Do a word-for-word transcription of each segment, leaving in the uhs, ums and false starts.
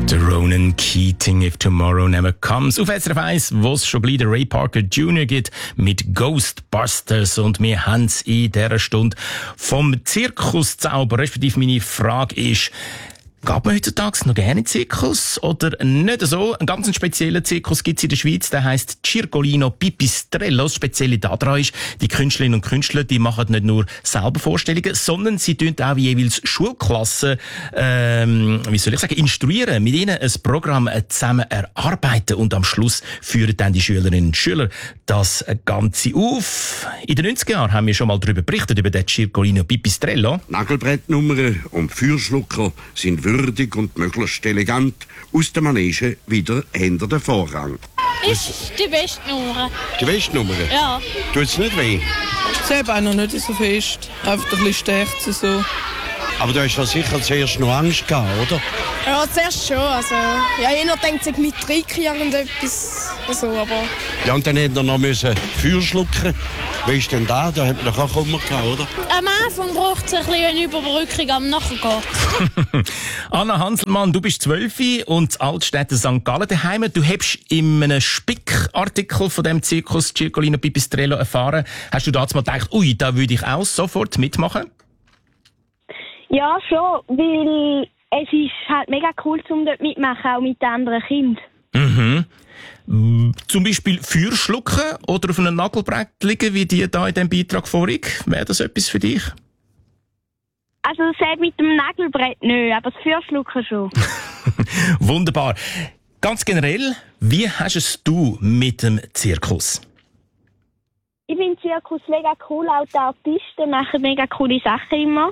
Der Ronan Keating, If Tomorrow Never Comes. Auf S R F eins, wo es schon gleich den Ray Parker Junior gibt mit Ghostbusters. Und wir haben es in dieser Stunde vom Zirkuszauber. Respektive meine Frage ist, geht man heutzutage noch gerne in den Zirkus oder nicht so? Einen ganz speziellen Zirkus gibt es in der Schweiz, der heisst Circolino Pipistrello. Das Spezielle daran ist, die Künstlerinnen und Künstler, die machen nicht nur selber Vorstellungen, sondern sie tun auch jeweils Schulklassen, ähm, wie soll ich sagen, instruieren, mit ihnen ein Programm zusammen erarbeiten und am Schluss führen dann die Schülerinnen und Schüler das Ganze auf. In den neunziger Jahren haben wir schon mal darüber berichtet, über den Circolino Pipistrello. Nagelbrettnummern und Feuerschlucker sind würdig und möglichst elegant. Aus der Manege wieder hinter den Vorrang. Ist die beste Nummer. Die beste Nummer? Ja. Tut's nicht weh? Ich sehe auch noch nicht so fest. Einfach ein bisschen stärkt so. Aber du hast ja sicher zuerst noch Angst gehabt, oder? Ja, zuerst schon. Also, ja, jeder denkt sich mit Trick irgendetwas. Also, aber... Ja, und dann hätte er noch müssen Feuer schlucken. Wie ist denn da? Da hat man doch auch Kummer gehabt, oder? Am Anfang braucht es ein bisschen eine Überbrückung, aber nachher geht Anna Hanselmann, du bist zwölf und in Altstädte Sankt Gallen daheim. Du hast in einem Spickartikel von dem Zirkus Circolino Pipistrello erfahren. Hast du damals mal gedacht, ui, da würde ich auch sofort mitmachen? Ja, schon, weil es ist halt mega cool, um dort mitmachen, auch mit den anderen Kindern. Mhm. Zum Beispiel Feuer schlucken oder auf einem Nagelbrett liegen, wie die da in diesem Beitrag vorig. Wäre das etwas für dich? Also selbst mit dem Nagelbrett nicht, aber das Feuerschlucken schon. Wunderbar. Ganz generell, wie hast es du mit dem Zirkus? Ich finde Zirkus mega cool, auch die Artisten machen mega coole Sachen immer.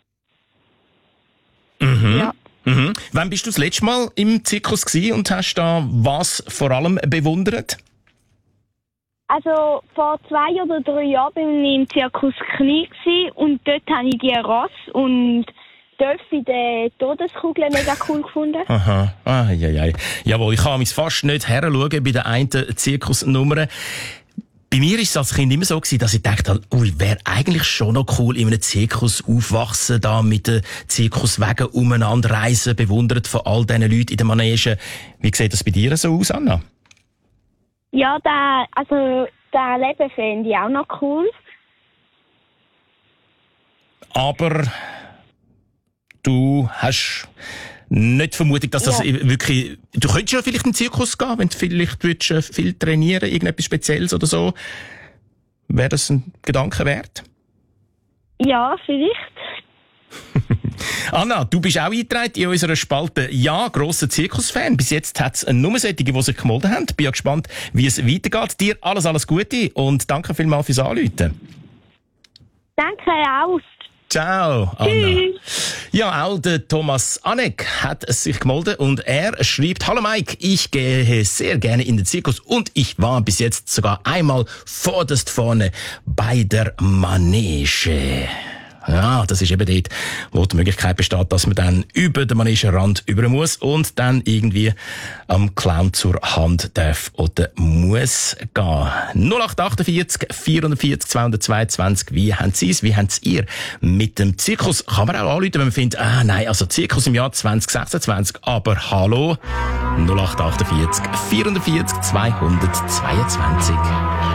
Mhm. Ja. Mhm. Wann bist du das letzte Mal im Zirkus gewesen und hast da was vor allem bewundert? Also vor zwei oder drei Jahren bin ich im Zirkus Knie gewesen, und dort habe ich die Ross und Dörfi der Todeskugel mega cool gefunden. Aha, ah, ja, ja. Jawohl, ich kann mich fast nicht heranschauen bei den einen Zirkusnummern. Bei mir war es als Kind immer so gewesen, dass ich dachte, ui, wäre eigentlich schon noch cool, in einem Zirkus aufwachsen, da mit den Zirkuswegen umeinander reisen, bewundert von all diesen Leuten in den Manegen. Wie sieht das bei dir so aus, Anna? Ja, da, also, das Leben fände ich auch noch cool. Aber du hast nicht vermutet, dass das Ja. wirklich... Du könntest ja vielleicht in den Zirkus gehen, wenn du vielleicht würdest, viel trainieren, irgendetwas Spezielles oder so. Wäre das ein Gedanke wert? Ja, vielleicht. Anna, du bist auch eingetragen in unserer Spalte «Ja, grosser Zirkusfan». Bis jetzt hat es eine Nummersättige, die sich gemeldet haben. Bin ja gespannt, wie es weitergeht. Dir alles, alles Gute und danke vielmals fürs Anrufen. Danke auch. Ciao, Anna. Tschüss. Ja, auch der Thomas Anek hat es sich gemeldet und er schreibt: Hallo Mike, ich gehe sehr gerne in den Zirkus und ich war bis jetzt sogar einmal vorderst vorne bei der Manege. Ja, das ist eben dort, wo die Möglichkeit besteht, dass man dann über den Manegenrand über muss und dann irgendwie am Clown zur Hand darf oder muss gehen. null acht achtundvierzig vierundvierzig zweihundertzweiundzwanzig. Wie haben Sie es? Wie haben Sie ihr mit dem Zirkus? Kann man auch anrufen, wenn man findet, ah nein, also Zirkus im Jahr zwanzig sechsundzwanzig. Aber hallo, null acht achtundvierzig vierundvierzig zweihundertzweiundzwanzig.